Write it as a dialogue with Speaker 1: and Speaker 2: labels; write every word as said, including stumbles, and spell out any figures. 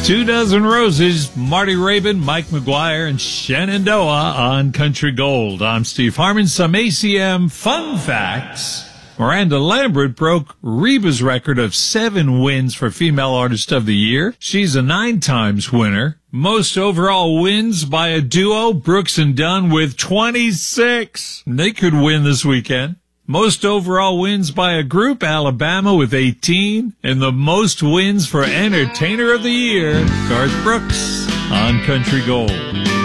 Speaker 1: Two Dozen Roses, Marty Rabin, Mike McGuire, and Shenandoah on Country Gold. I'm Steve Harmon. Some A C M fun facts. Miranda Lambert broke Reba's record of seven wins for Female Artist of the Year. She's a nine times winner. Most overall wins by a duo, Brooks and Dunn with twenty-six. They could win this weekend. Most overall wins by a group, Alabama with eighteen. And the most wins for Entertainer of the Year, Garth Brooks on Country Gold.